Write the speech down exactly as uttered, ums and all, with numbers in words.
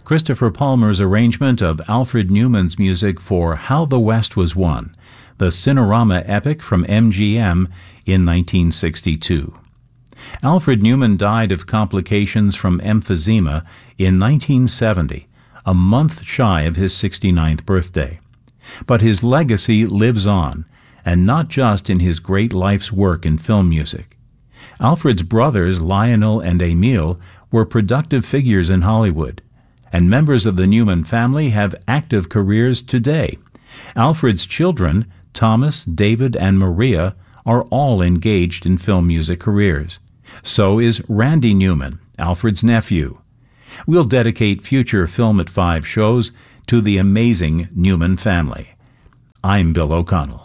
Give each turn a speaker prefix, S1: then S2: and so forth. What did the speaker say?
S1: Christopher Palmer's arrangement of Alfred Newman's music for How the West Was Won, the Cinerama epic from M G M in nineteen sixty-two. Alfred Newman died of complications from emphysema in nineteen seventy, a month shy of his sixty-ninth birthday. But his legacy lives on, and not just in his great life's work in film music. Alfred's brothers, Lionel and Emil, were productive figures in Hollywood, and members of the Newman family have active careers today. Alfred's children, Thomas, David, and Maria, are all engaged in film music careers. So is Randy Newman, Alfred's nephew. We'll dedicate future Film at Five shows to the amazing Newman family. I'm Bill O'Connell.